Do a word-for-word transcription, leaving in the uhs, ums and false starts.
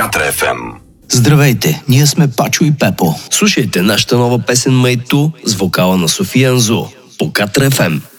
Катра еф ем. Здравейте, ние сме Пачо и Пепо. Слушайте нашата нова песен Майту с вокала на София Анзу по Катра еф ем.